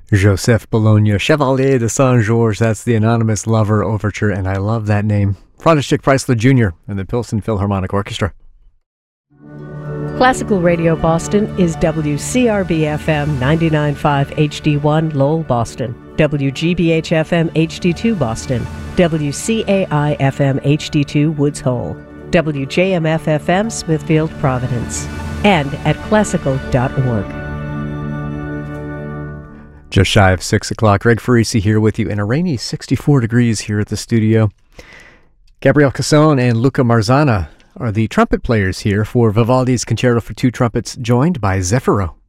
Joseph Bologna, Chevalier de Saint-Georges, that's the Anonymous Lover Overture, and I love that name. Frontispic Chrysler Jr. and the Pilsen Philharmonic Orchestra. Classical Radio Boston is WCRB-FM 99.5 HD1 Lowell, Boston, WGBH-FM HD2 Boston, WCAI-FM HD2 Woods Hole, WJMF-FM Smithfield, Providence, and at classical.org. Just shy of 6 o'clock. Greg Farisi here with you in a rainy 64 degrees here at the studio. Gabriel Casson and Luca Marzana are the trumpet players here for Vivaldi's Concerto for Two Trumpets, joined by Zeffiro.